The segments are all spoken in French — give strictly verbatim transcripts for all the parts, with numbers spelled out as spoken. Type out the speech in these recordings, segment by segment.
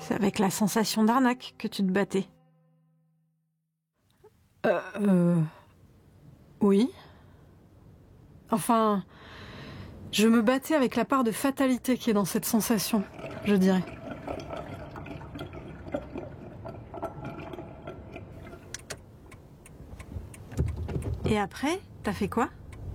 C'est avec la sensation d'arnaque que tu te battais. Euh... euh... Oui. Enfin... Je me battais avec la part de fatalité qui est dans cette sensation, je dirais. Et après, t'as fait quoi ?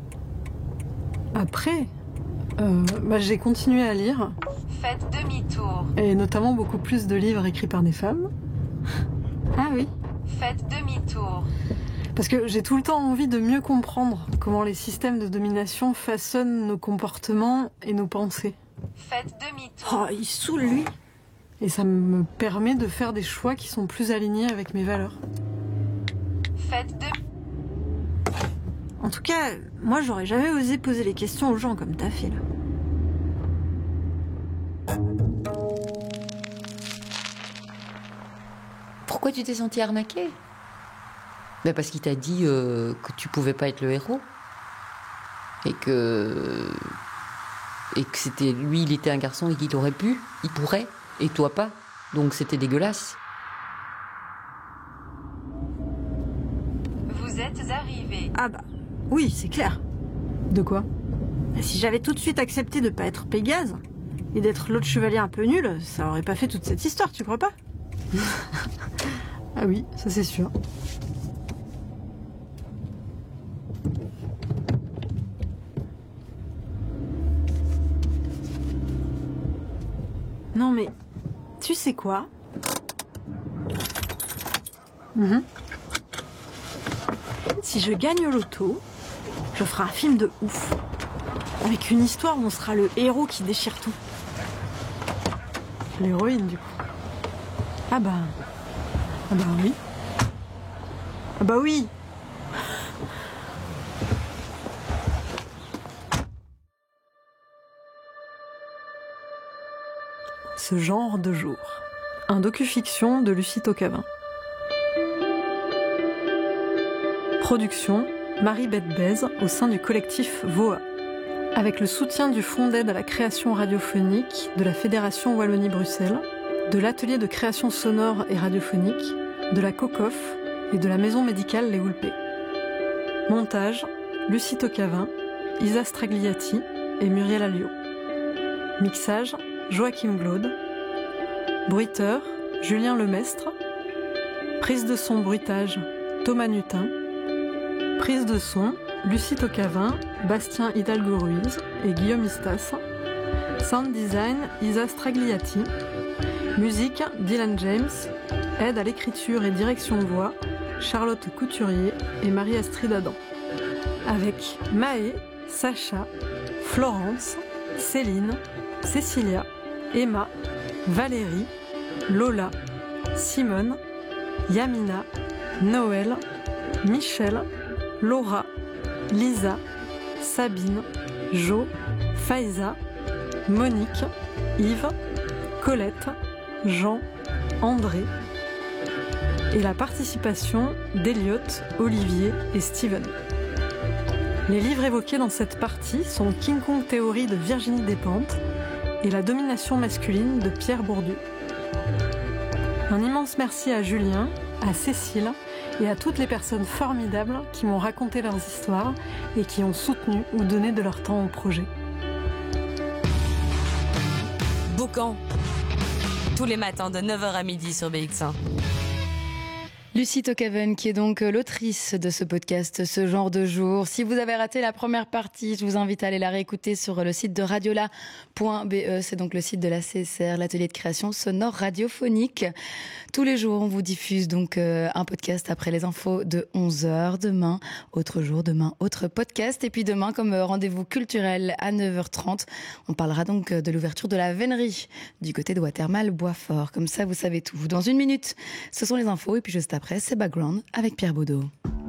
Après, euh, bah, j'ai continué à lire. Faites demi-tour. Et notamment beaucoup plus de livres écrits par des femmes. Ah oui. Faites demi-tour. Parce que j'ai tout le temps envie de mieux comprendre comment les systèmes de domination façonnent nos comportements et nos pensées. Faites demi-tour. Oh, il saoule lui. Et ça me permet de faire des choix qui sont plus alignés avec mes valeurs. Faites demi-tour. En tout cas, moi j'aurais jamais osé poser les questions aux gens comme t'as fait là. Pourquoi tu t'es senti arnaqué ? Ben parce qu'il t'a dit euh, que tu pouvais pas être le héros. Et que. Et que c'était. Lui, il était un garçon et qu'il aurait pu, il pourrait, et toi pas. Donc c'était dégueulasse. Vous êtes arrivé. Ah bah, oui, c'est clair. De quoi ? Si j'avais tout de suite accepté de pas être Pégase, et d'être l'autre chevalier un peu nul, ça aurait pas fait toute cette histoire, tu crois pas ? Ah oui, ça c'est sûr. Non mais, tu sais quoi ? Mmh. Si je gagne au loto, je ferai un film de ouf. Avec une histoire où on sera le héros qui déchire tout. L'héroïne du coup. Ah bah... Ah bah oui. Ah bah oui. Ce genre de jour. Un docu-fiction de Lucie Tocavin. Production Marie-Beth Bèze au sein du collectif V O A. Avec le soutien du Fonds d'aide à la création radiophonique de la Fédération Wallonie-Bruxelles, de l'atelier de création sonore et radiophonique, de la COCOF et de la maison médicale Les Houlpés. Montage Lucie Tocavin, Isa Stragliati et Muriel Alliot. Mixage Joachim Glaude. Bruiteur Julien Lemestre. Prise de son bruitage Thomas Nutin. Prise de son Lucie Tocavin, Bastien Hidalgo-Ruiz et Guillaume Istas. Sound design Isa Stragliati. Musique Dylan James. Aide à l'écriture et direction voix Charlotte Couturier et Marie-Astrid Adam. Avec Maë, Sacha, Florence, Céline, Cécilia, Emma, Valérie, Lola, Simone, Yamina, Noël, Michel, Laura, Lisa, Sabine, Jo, Faiza, Monique, Yves, Colette, Jean, André et la participation d'Eliott, Olivier et Steven. Les livres évoqués dans cette partie sont King Kong Théorie de Virginie Despentes et La domination masculine de Pierre Bourdieu. Un immense merci à Julien, à Cécile et à toutes les personnes formidables qui m'ont raconté leurs histoires et qui ont soutenu ou donné de leur temps au projet. Boucan, tous les matins de neuf heures à midi sur B X un. Lucie Tocavin, qui est donc l'autrice de ce podcast, Ce genre de jour. Si vous avez raté la première partie, je vous invite à aller la réécouter sur le site de radiola point b e. C'est donc le site de la C S R, l'atelier de création sonore radiophonique. Tous les jours, on vous diffuse donc un podcast après les infos de onze heures. Demain, autre jour, demain, autre podcast. Et puis demain, comme rendez-vous culturel à neuf heures trente, on parlera donc de l'ouverture de la vénerie du côté de Watermal-Boisfort. Comme ça, vous savez tout. Dans une minute, ce sont les infos et puis juste après, c'est Background avec Pierre Baudot.